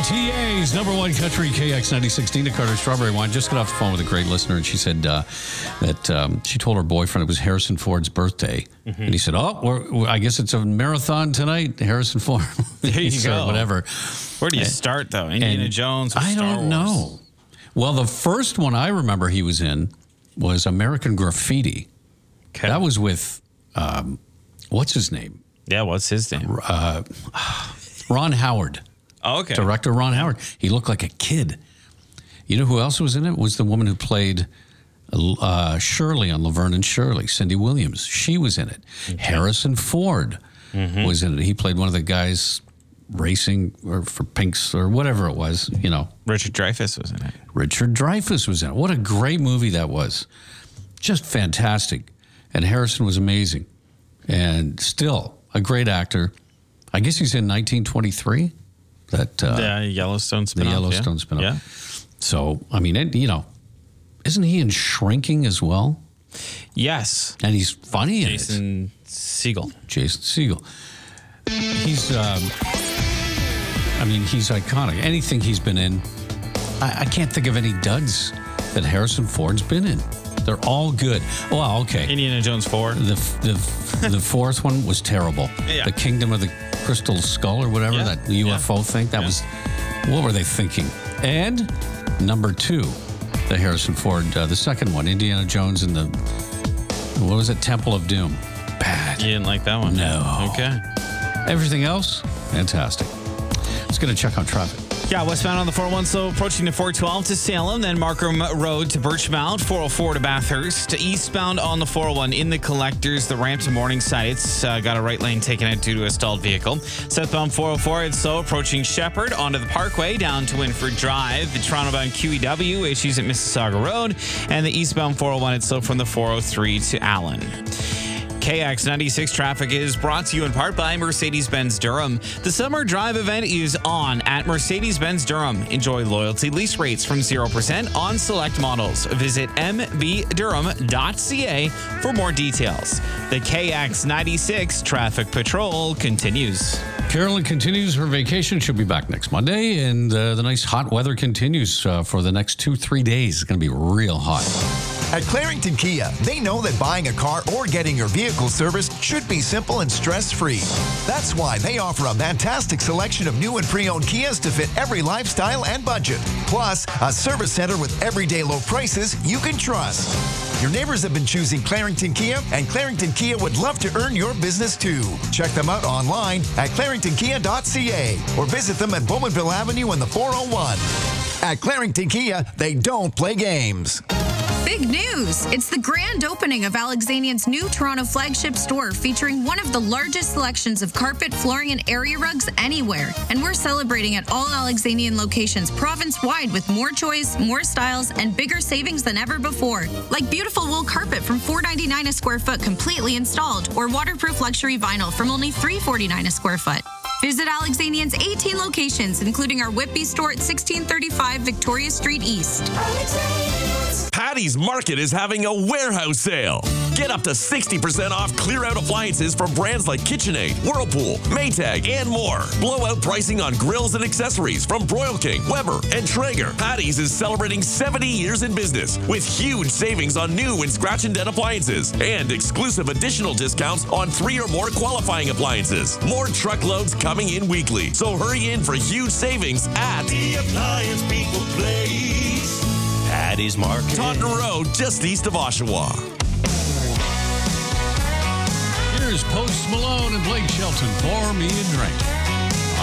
WMTA's number one country KX96, Dina Carter, Strawberry Wine. Just got off the phone with a great listener, and she said that she told her boyfriend it was Harrison Ford's birthday. Mm-hmm. And he said, I guess it's a marathon tonight, Harrison Ford. There you go. Whatever. Where do you start, though? Indiana Jones or I Star don't know. Well, the first one I remember he was in was American Graffiti. Okay. That was with, what's his name? Yeah, what's his name? Ron Howard. Oh, okay. Director Ron Howard. He looked like a kid. You know who else was in it? Was the woman who played Shirley on Laverne and Shirley, Cindy Williams. She was in it. Okay. Harrison Ford was in it. He played one of the guys racing or for Pinks or whatever it was, you know. Richard Dreyfuss was in it. Richard Dreyfuss was in it. What a great movie that was. Just fantastic. And Harrison was amazing. And still a great actor. I guess he's in 1923. The Yellowstone spinoff. The Yellowstone spinoff. Yeah. So, I mean, isn't he in Shrinking as well? Yes. And he's funny in it. Jason Segel. He's, he's iconic. Anything he's been in, I can't think of any duds that Harrison Ford's been in. They're all good. Well, okay. Indiana Jones 4. The fourth one was terrible. Yeah. The Kingdom of the Crystal Skull or whatever, that UFO thing. That was, what were they thinking? And number 2, the Harrison Ford, the second one, Indiana Jones and what was it? Temple of Doom. Bad. You didn't like that one? No. Okay. Everything else, fantastic. Let's get a check on traffic. Yeah, westbound on the 401, so approaching the 412 to Salem, then Markham Road to Birchmount, 404 to Bathurst. Eastbound on the 401 in the collectors, the ramp to Morningside. It's got a right lane taken out due to a stalled vehicle. Southbound 404, it's so approaching Shepherd onto the Parkway down to Winford Drive. The Toronto-bound QEW issues at Mississauga Road. And the eastbound 401, it's so from the 403 to Allen. KX96 traffic is brought to you in part by Mercedes-Benz Durham. The Summer Drive event is on at Mercedes-Benz Durham. Enjoy loyalty lease rates from 0% on select models. Visit mbdurham.ca for more details. The KX96 traffic patrol continues. Carolyn continues her vacation. She'll be back next Monday, and the nice hot weather continues for the next 2-3 days. It's going to be real hot. At Clarington Kia, they know that buying a car or getting your vehicle serviced should be simple and stress-free. That's why they offer a fantastic selection of new and pre-owned Kias to fit every lifestyle and budget. Plus, a service center with everyday low prices you can trust. Your neighbors have been choosing Clarington Kia, and Clarington Kia would love to earn your business too. Check them out online at claringtonkia.ca or visit them at Bowmanville Avenue in the 401. At Clarington Kia, they don't play games. Big news! It's the grand opening of Alexanian's new Toronto flagship store featuring one of the largest selections of carpet, flooring, and area rugs anywhere. And we're celebrating at all Alexanian locations province-wide with more choice, more styles, and bigger savings than ever before. Like beautiful wool carpet from $4.99 a square foot completely installed, or waterproof luxury vinyl from only $3.49 a square foot. Visit Alexanian's 18 locations, including our Whitby store at 1635 Victoria Street East. Patty's Market is having a warehouse sale. Get up to 60% off clear-out appliances from brands like KitchenAid, Whirlpool, Maytag, and more. Blowout pricing on grills and accessories from Broil King, Weber, and Traeger. Patty's is celebrating 70 years in business with huge savings on new and scratch and dent appliances and exclusive additional discounts on 3 or more qualifying appliances. More truckloads coming in weekly, so hurry in for huge savings at The Appliance People Place. Patty's Market. Taunton Road, just east of Oshawa. Here's Post Malone and Blake Shelton for Me and Drink.